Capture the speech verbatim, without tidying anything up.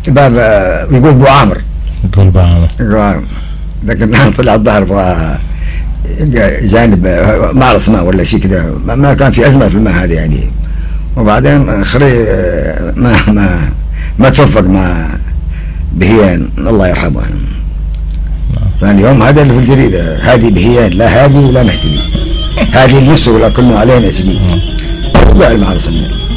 باب يقول ابو عامر، يقول ابو عامر، لكن طلع الظهر بغى جانب مع الاسماء ولا شيء كذا، ما كان في ازمه في الماء هذه يعني. وبعدين خري ما ما ما توفق مع بهيان الله يرحمه. ثاني يوم هذا اللي في الجريده، هذه بهيان لا هادي ولا نهتدي، هذه النصر ولا كنا علينا سديد وقع مع الصنع.